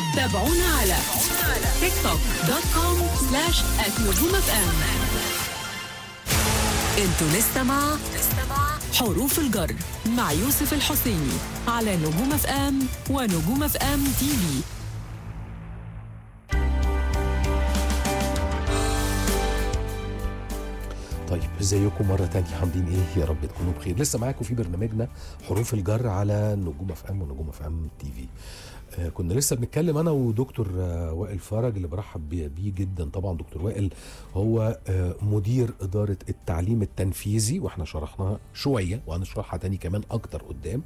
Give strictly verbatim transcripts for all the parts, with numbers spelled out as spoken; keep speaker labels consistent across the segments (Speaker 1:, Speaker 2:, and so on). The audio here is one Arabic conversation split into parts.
Speaker 1: تابعونا على تيك توك دوت كوم سلاش نجوم اف ام. انتوا لسه مع حروف الجر مع يوسف الحسيني على نجوم اف ام ونجوم اف ام تي في.
Speaker 2: طيب ازيكم مرة تانية، عاملين ايه؟ يا رب تكونوا بخير. لسه معاكم في برنامجنا حروف الجر على نجوم اف ام ونجوم اف ام تي في. آه كنا لسه بنتكلم انا ودكتور آه وائل فرج اللي برحب بيه جدا. طبعا دكتور وائل هو آه مدير ادارة التعليم التنفيذي، واحنا شرحناها شوية وهنشرحها تاني كمان اكتر قدام،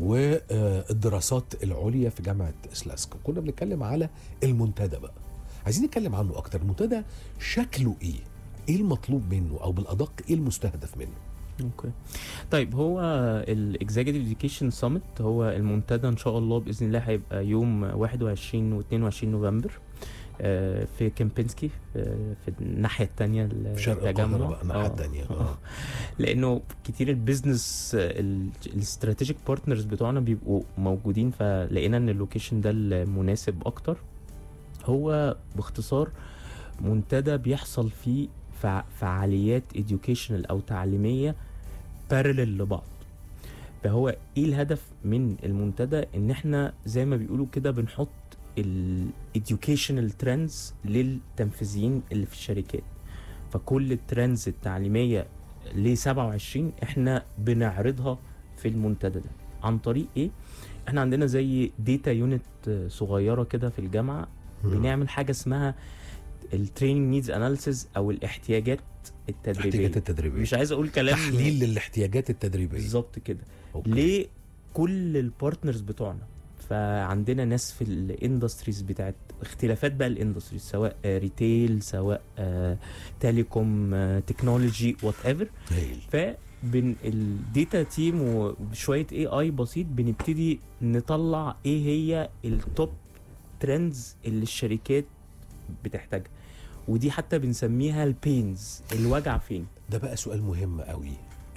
Speaker 2: والدراسات العليا في جامعة اسلاسكا. كنا بنتكلم على المنتدى بقى، عايزين نتكلم عنه اكتر. المنتدى شكله ايه؟ ايه المطلوب منه، او بالادق ايه المستهدف منه؟
Speaker 3: اوكي طيب، هو الاكزيكتيف اديوكيشن سامت هو المنتدى ان شاء الله باذن الله هيبقى يوم واحد وعشرين و اتنين وعشرين نوفمبر في كيمبينسكي في الناحيه الثانيه
Speaker 2: في شرق القاهره بقى، الناحيه الثانيه.
Speaker 3: اه لانه كتير البيزنس الاستراتيجيك بارتنرز بتوعنا بيبقوا موجودين، فلقينا ان اللوكيشن ده المناسب اكتر. هو باختصار منتدى بيحصل فيه فعاليات educational او تعليميه بارلل لبعض. فهو ايه الهدف من المنتدى؟ ان احنا زي ما بيقولوا كده بنحط ال educational trends للتنفيذيين اللي في الشركات. فكل الترندز التعليميه ل سبعة وعشرين احنا بنعرضها في المنتدى ده. عن طريق ايه؟ احنا عندنا زي داتا يونت صغيره كده في الجامعه، بنعمل حاجه اسمها التريننج نيدز اناليسيز او الاحتياجات التدريبيه.
Speaker 2: الاحتياجات التدريبيه،
Speaker 3: مش عايز اقول كلام
Speaker 2: تحليل للاحتياجات التدريبيه
Speaker 3: بالظبط كده. ليه كل البارتنرز بتوعنا؟ فعندنا ناس في الاندستريز بتاعت اختلافات بقى الاندستريز، سواء ريتيل سواء تيليكوم تكنولوجي وات ايفر. فبن الداتا تيم وشويه اي اي بسيط بنبتدي نطلع ايه هي التوب ترندز اللي الشركات بتحتاجها، ودي حتى بنسميها البينز، الوجع فين.
Speaker 2: ده بقى سؤال مهم قوي،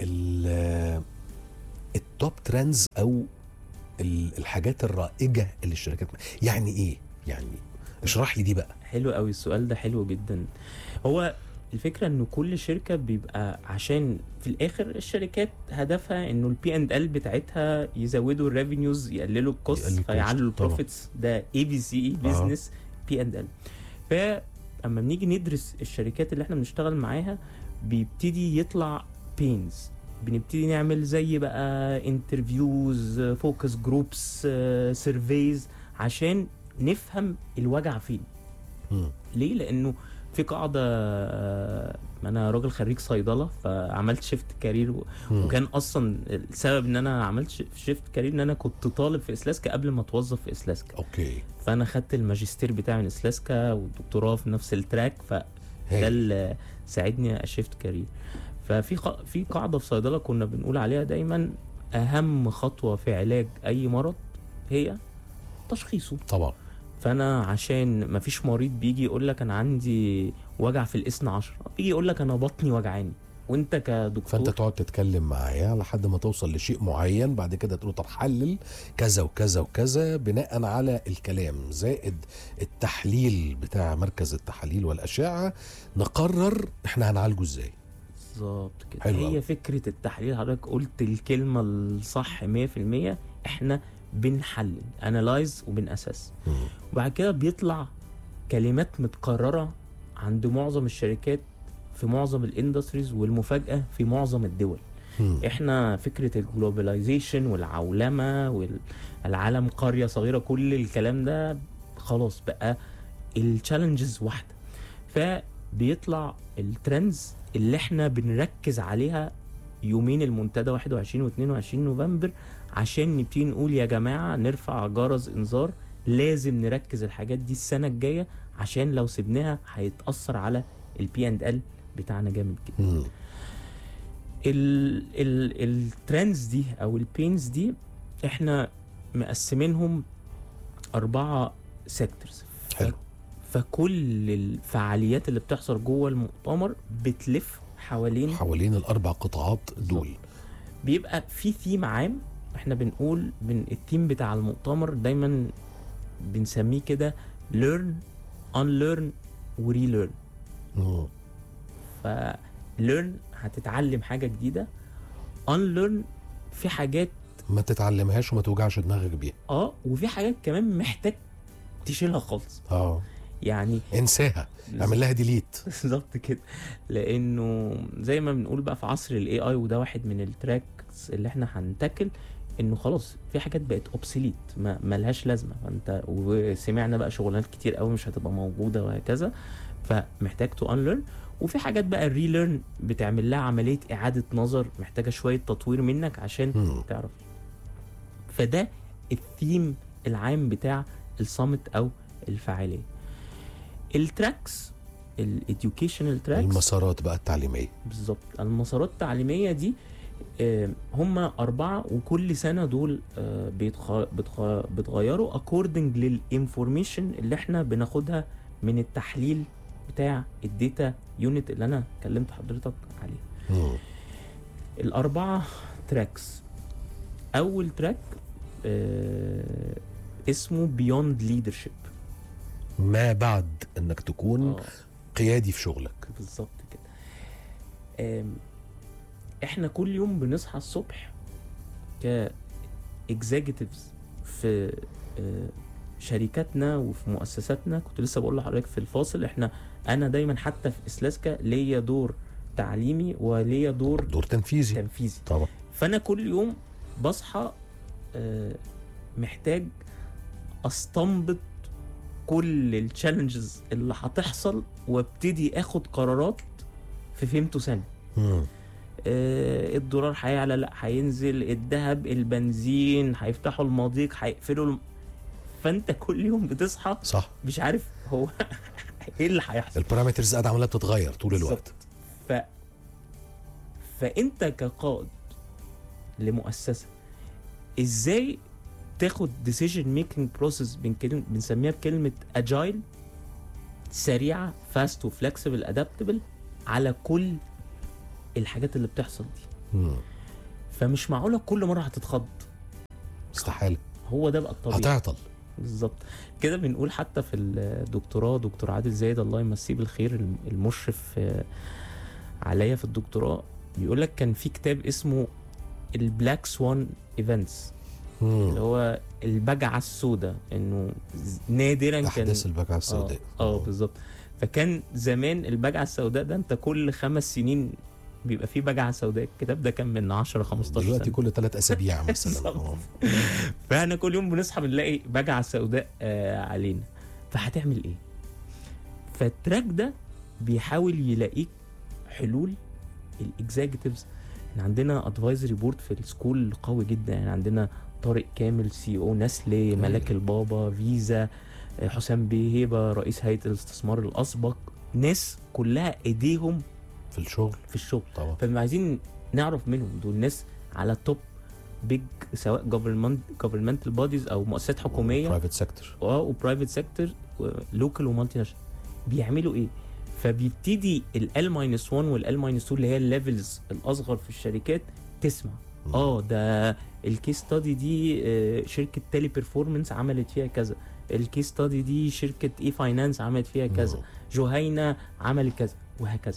Speaker 2: التوب ترندز او الحاجات الرائجه اللي الشركات، يعني ايه؟ يعني اشرح لي دي بقى.
Speaker 3: حلو قوي السؤال ده، حلو جدا. هو الفكره انه كل شركه بيبقى عشان في الاخر الشركات هدفها انه البي اند ال بتاعتها يزودوا الريفينيوز، يقللوا الكوست، فيعلوا البروفيتس. ده اي بي سي اي بزنس بي اند ال. فاما بنيجي ندرس الشركات اللي احنا بنشتغل معاها بيبتدي يطلع بينز، بنبتدي نعمل زي بقى انترفيوز، فوكس جروبس، سيرفيز، عشان نفهم الوجع فين. م. ليه؟ لانه في قاعده، انا راجل خريج صيدله فعملت شيفت كارير، و... وكان اصلا السبب ان انا عملت شيفت كارير ان انا كنت طالب في اسلاسكا قبل ما اتوظف في اسلاسكا.
Speaker 2: اوكي.
Speaker 3: فانا خدت الماجستير بتاعي من اسلاسكا والدكتوراه في نفس التراك، فده اللي ساعدني اشيفت كارير. ففي ق... في قاعده في صيدله كنا بنقول عليها دايما: اهم خطوه في علاج اي مرض هي تشخيصه.
Speaker 2: طبعا. فانا
Speaker 3: عشان ما فيش مريض بيجي يقول لك انا عندي وجع في الاثنى عشر، بيجي يقول لك انا بطني وجعاني، وانت كدكتور
Speaker 2: فانت تقعد تتكلم معايا لحد ما توصل لشيء معين، بعد كده تقول طب حلل كذا وكذا وكذا بناء على الكلام زائد التحليل بتاع مركز التحاليل والاشعه، نقرر احنا هنعالجه ازاي.
Speaker 3: بالظبط كده. هي أوي. فكره التحليل، حضرتك قلت الكلمه الصح مية في المية. احنا بنحلل انالايز وبنأسس، وبعد كده بيطلع كلمات متكرره عند معظم الشركات في معظم الاندستريز، والمفاجاه في معظم الدول. م. احنا فكره الجلوباليزيشن والعولمه والعالم قريه صغيره، كل الكلام ده خلاص بقى التشالنجز واحده. فبيطلع الترندز اللي احنا بنركز عليها يومين المنتدى واحد وعشرين و اتنين وعشرين نوفمبر، عشان نبتدي نقول يا جماعه نرفع جرس انذار، لازم نركز الحاجات دي السنه الجايه، عشان لو سيبناها هيتاثر على البي اند ال بتاعنا جامد جدا. الترندز دي او البينز دي احنا مقسمينهم اربعه سيكتورز.
Speaker 2: حلو.
Speaker 3: فكل الفعاليات اللي بتحصل جوه المؤتمر بتلف حوالين
Speaker 2: حوالين الاربع قطاعات دول.
Speaker 3: بيبقى في ثيم عام. احنا بنقول من الثيم بتاع المؤتمر دايما بنسميه كده learn unlearn وريليرن. ف learn هتتعلم حاجه جديده، unlearn في حاجات
Speaker 2: ما تتعلمهاش وما توجعش دماغك بيها.
Speaker 3: اه وفي حاجات كمان محتاج تشيلها خالص.
Speaker 2: اه
Speaker 3: يعني
Speaker 2: انساها، اعمل لها ديليت.
Speaker 3: بالظبط كده، لانه زي ما بنقول بقى في عصر الاي اي، وده واحد من التراكس اللي احنا هنتاكل، انه خلاص في حاجات بقت اوبسوليت ما ملهاش لازمه، فانت وسمعنا بقى شغلانات كتير قوي مش هتبقى موجوده وهكذا، فمحتاج تو انليرن. وفي حاجات بقى الريليرن بتعمل لها عمليه اعاده نظر، محتاجه شويه تطوير منك عشان م. تعرف. فده الثيم العام بتاع الصامت او الفعاليه. التراكس، الاديوكيشنال تراكس،
Speaker 2: المسارات بقى التعليميه.
Speaker 3: بالظبط، المسارات التعليميه دي هم أربعة، وكل سنة دول بيتخ... بتخ... بتغيروا according للإنفورميشن اللي احنا بناخدها من التحليل بتاع الداتا يونت اللي أنا كلمت حضرتك عليه. م. الأربعة تراكس. أول تراك آه... اسمه Beyond Leadership،
Speaker 2: ما بعد انك تكون أوه. قيادي في شغلك.
Speaker 3: بالظبط كده. آه... احنا كل يوم بنصحى الصبح ك اكزيكتيفز في شركاتنا وفي مؤسساتنا. كنت لسه بقول لحضرتك في الفاصل، احنا انا دايما حتى في اسلاسكا ليا دور تعليمي وليا دور
Speaker 2: دور تنفيذي
Speaker 3: تنفيذي
Speaker 2: طبعا.
Speaker 3: فانا كل يوم بصحى محتاج استنبط كل التشالنجز اللي هتحصل وابتدي اخد قرارات في فيمتو سنه. امم آه الدولار هيعلى لا هينزل، الذهب، البنزين، هيفتحوا المضيق، هيقفلوا الم... فانت كل يوم بتصحى
Speaker 2: صح
Speaker 3: مش عارف هو ايه اللي هيحصل.
Speaker 2: البارامترز قاعده عماله بتتغير طول الوقت.
Speaker 3: ف فانت كقائد لمؤسسه ازاي تاخد decision making process بنكلم... بنسميها بكلمه agile، سريعه، fast وفلكسبل adaptable على كل الحاجات اللي بتحصل دي. مم. فمش معقوله كل مره هتتخض،
Speaker 2: استحاله.
Speaker 3: هو ده بقى الطبيعي،
Speaker 2: هتعطل.
Speaker 3: بالظبط كده. بنقول حتى في الدكتوراه، دكتور عادل زايد الله يمسيه بالخير المشرف عليا في الدكتوراه، بيقول لك كان في كتاب اسمه البلاك سوان ايفنتس، اللي هو البجعه السوداء، انه نادرا كان
Speaker 2: احداث البجعه السوداء.
Speaker 3: اه, آه بالظبط. فكان زمان البجعه السوداء ده انت كل خمس سنين بيبقى فيه بجعه سوداء. الكتاب ده كان من عشرة خمستاشر سنه،
Speaker 2: دلوقتي كل ثلاث اسابيع مثلا.
Speaker 3: فاحنا كل يوم بنصحى بنلاقي بجعه سوداء آه علينا. فهتعمل ايه؟ فالتراك ده بيحاول يلاقيك حلول. الاكزيكتيفز، احنا عندنا ادفايزري بورد في السكول قوي جدا، يعني عندنا طارق كامل سي او نسلي، ملاك البابا، فيزا، حسام بيه هبه رئيس هيئه الاستثمار الاسبق، ناس كلها ايديهم
Speaker 2: في الشغل
Speaker 3: في الشغل
Speaker 2: طبعا.
Speaker 3: فعايزين نعرف منهم دول ناس على توب بيج، سواء government governmental bodies او مؤسسات حكوميه،
Speaker 2: برايفت سيكتور
Speaker 3: اه وبرايفت سيكتور لوكال ومالتي ناشونال، بيعملوا ايه؟ فبيبتدي ال ماينس واحد وال ماينس اتنين اللي هي الليفلز الاصغر في الشركات تسمع اه ده الكيس ستادي دي آه شركه تيلي بيرفورمانس عملت فيها كذا، الكيس ستادي دي شركه اي فاينانس عملت فيها كذا، جهينه عملت كذا، وهكذا.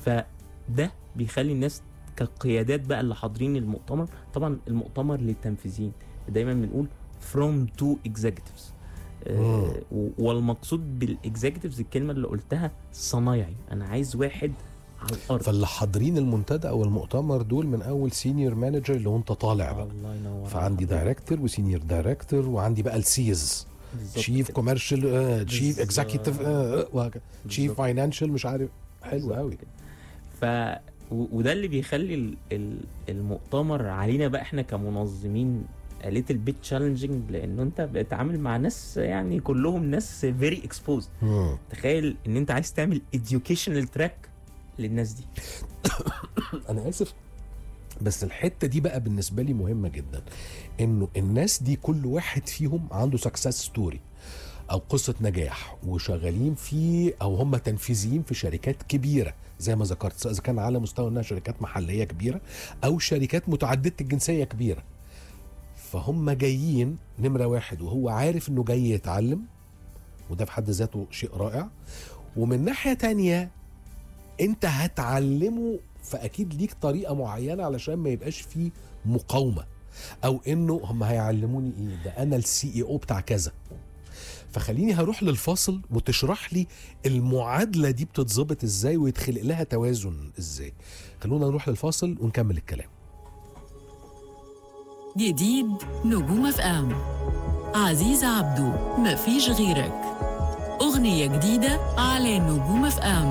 Speaker 3: فده بيخلي الناس كقيادات بقى اللي حاضرين المؤتمر، طبعا المؤتمر للتنفيذيين دايما بنقول from to executives، آه والمقصود بالاكزيكتيفز الكلمه اللي قلتها صنايعي، انا عايز واحد على الارض.
Speaker 2: فاللي حاضرين المنتدى او المؤتمر دول من اول سينيور مانجر اللي وانت طالع بقى،
Speaker 3: الله ينور،
Speaker 2: فعندي دايركتور وسينيور دايركتور وعندي بقى السيز، تشيف كوميرشال، تشيف اكزيكتيف، وهكذا، تشيف فاينانشال، مش عارف. حلو قوي.
Speaker 3: ف وده اللي بيخلي المؤتمر علينا بقى احنا كمنظمين قالت البيت تشالنجينج، لانه انت بتتعامل مع ناس يعني كلهم ناس فيري اكسبوزد. تخيل ان انت عايز تعمل educational تراك للناس دي.
Speaker 2: انا اسف بس الحته دي بقى بالنسبه لي مهمه جدا، انه الناس دي كل واحد فيهم عنده سكسس ستوري او قصه نجاح وشغالين فيه، او هم تنفيذيين في شركات كبيره زي ما ذكرت، سواء كان على مستوى انها شركات محليه كبيره او شركات متعدده الجنسيه كبيره. فهم جايين نمرة واحد وهو عارف انه جاي يتعلم، وده في حد ذاته شيء رائع. ومن ناحية تانية انت هتعلمه، فاكيد ليك طريقة معينة علشان ما يبقاش فيه مقاومة، او انه هم هيعلموني ايه ده، انا السي اي او بتاع كذا. فخليني هروح للفاصل وتشرح لي المعادلة دي بتتظبط ازاي ويتخلق لها توازن ازاي. خلونا نروح للفاصل ونكمل الكلام.
Speaker 1: جديد نجوم اف ام، عزيز عبده مفيش غيرك، أغنية جديدة على نجوم اف ام.